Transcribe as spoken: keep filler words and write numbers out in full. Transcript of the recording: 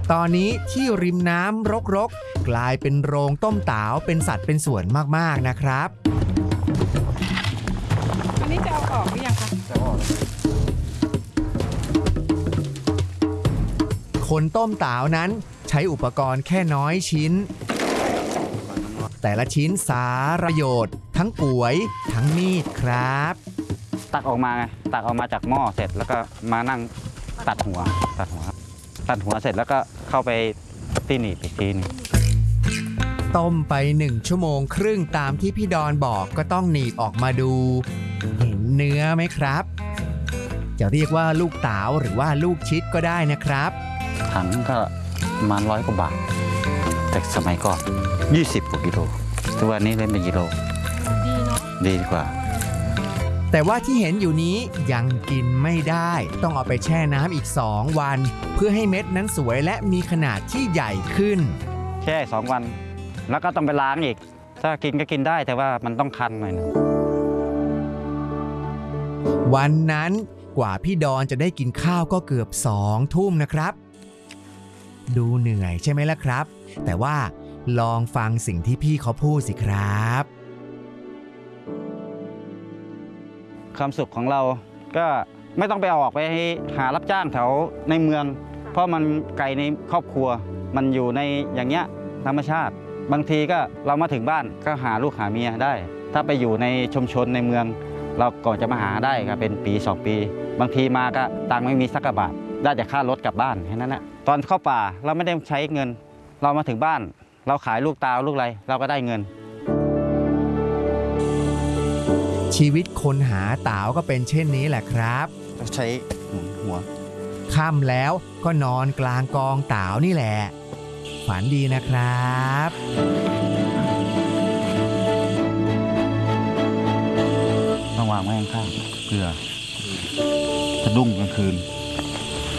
ตอนนี้ที่ริมน้ำรกๆกลายเป็นโรงต้มเต๋าเป็นสัตว์เป็นส่วนมากๆนะครับอันนี้จะเอาออกหรือยังคะจะออกคนต้มเต๋านั้นใช้อุปกรณ์แค่น้อยชิ้นแต่ละชิ้นสารประโยชน์ทั้งก๋วยทั้งมีดครับตักออกมาไงตักออกมาจากหม้อเสร็จแล้วก็มานั่งตัดหัวตัดหัวตัดหัวเสร็จแล้วก็เข้าไปตีหนีบอีกทีนึงต้มไปหนึ่งชั่วโมงครึ่งตามที่พี่ดอนบอกก็ต้องหนีบออกมาดูเห็นเนื้อไหมครับจะเรียกว่าลูกเต๋าหรือว่าลูกชิดก็ได้นะครับถังก็ประมาณร้อยกว่าบาทแต่สมัยก่อนยี่สิบกว่ากิโลทุกวันนี้เล่นเป็นกิโลดีเนาะดีกว่าแต่ว่าที่เห็นอยู่นี้ยังกินไม่ได้ต้องเอาไปแช่น้ำอีกสองวันเพื่อให้เม็ดนั้นสวยและมีขนาดที่ใหญ่ขึ้นแช่สองวันแล้วก็ต้องไปล้างอีกถ้ากินก็กินได้แต่ว่ามันต้องคั้นหน่อยนึงวันนั้นกว่าพี่ดอนจะได้กินข้าวก็เกือบสองทุ่มนะครับดูเหนื่อยใช่ไหมล่ะครับแต่ว่าลองฟังสิ่งที่พี่เขาพูดสิครับความสุขของเราก็ไม่ต้องไปออกไปหารับจ้างแถวในเมืองเพราะมันไกลในครอบครัวมันอยู่ในอย่างเงี้ยธรรมชาติบางทีก็เรามาถึงบ้านก็หาลูกหาเมียได้ถ้าไปอยู่ในชุมชนในเมืองเราก่อนจะมาหาได้ก็เป็นปีสองปีบางทีมาก็ตังค์ไม่มีสักกระบาทได้แต่ค่ารถกลับบ้านแค่นั้นแหละตอนเข้าป่าเราไม่ได้ใช้เงินเรามาถึงบ้านเราขายลูกตาลูกอะไรเราก็ได้เงินชีวิตคนหาเต๋าก็เป็นเช่นนี้แหละครับใช้หมุนหัวค่ำแล้วก็นอนกลางกองเต๋านี่แหละฝันดีนะครับต้องวางไว้ข้างๆเพื่อสะดุ้งกลางคืน